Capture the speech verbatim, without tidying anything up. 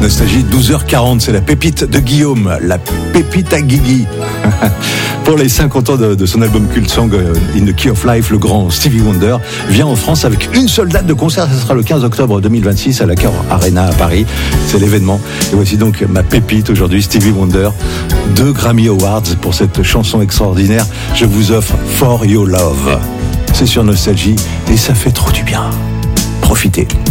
Nostalgie, douze heures quarante, c'est la pépite de Guillaume, la pépite à Guigui. Pour les cinquante ans de, de son album culte Song In the Key of Life, le grand Stevie Wonder vient en France avec une seule date de concert. Ce sera le quinze octobre deux mille vingt-six à la Cœur Arena à Paris. C'est l'événement. Et voici donc ma pépite aujourd'hui, Stevie Wonder. Deux Grammy Awards pour cette chanson extraordinaire. Je vous offre For Your Love. C'est sur Nostalgie et ça fait trop du bien. Profitez.